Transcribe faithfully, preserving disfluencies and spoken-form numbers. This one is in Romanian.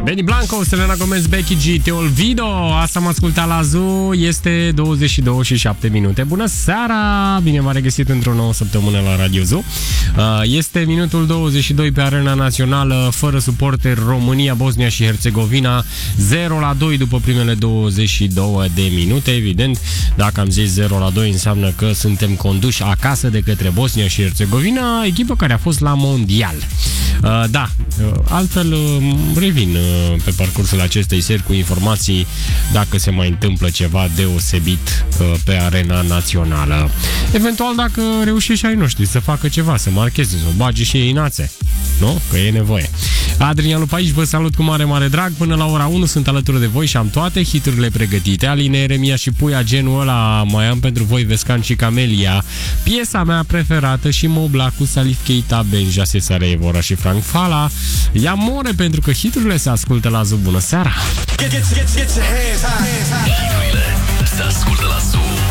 Benny Blanco, Selena Gomez, Becky G, Te Olvido. Asta am ascultat la Zoo. Este douăzeci și două și șapte minute. Bună seara! Bine v-am regăsit într-o nouă săptămână la Radio Zoo. Este minutul douăzeci și doi pe arena națională, fără suporteri, România, Bosnia și Herțegovina zero la doi după primele douăzeci și două de minute. Evident, dacă am zis zero la doi înseamnă că suntem conduși acasă de către Bosnia și Herțegovina, echipă care a fost la Mondial. Da, altfel revin pe parcursul acestei seri cu informații dacă se mai întâmplă ceva deosebit pe arena națională. Eventual dacă reușești ai noștri să facă ceva, să marcheze, să o bage și ei națe. Nu? Că e nevoie. Adrian Lupa aici, vă salut cu mare, mare drag. Până la ora unu sunt alături de voi și am toate hiturile pregătite. Aline, Eremia și Puia, genul ăla. Mai am pentru voi Vescan și Camelia, piesa mea preferată și Mobla cu Salif Keita, Benja, Cesare Evora și Frank Fala. Ia more pentru că hiturile se ascultă la Zoo. Bună seara! Get, get, get, get your hands high, hands high.